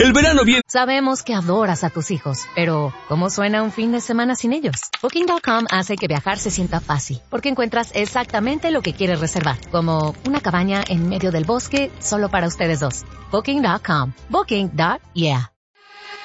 El verano viene. Sabemos que adoras a tus hijos, pero ¿cómo suena un fin de semana sin ellos? Booking.com hace que viajar se sienta fácil, porque encuentras exactamente lo que quieres reservar, como una cabaña en medio del bosque solo para ustedes dos. Booking.com. Booking.yeah.